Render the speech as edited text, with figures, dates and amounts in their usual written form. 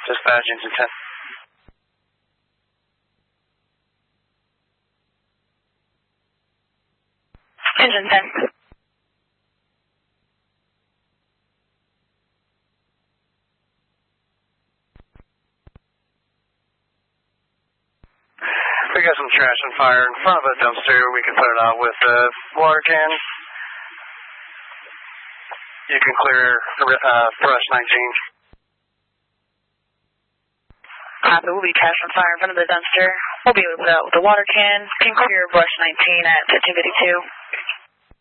Dispatch, engine 10. Engine 10. We got some trash and fire in front of a dumpster. We can put it out with a water can. You can clear brush 19. There will be trash and fire in front of the dumpster. We'll be able to put it out with a water can. Can clear brush 19 at 1552.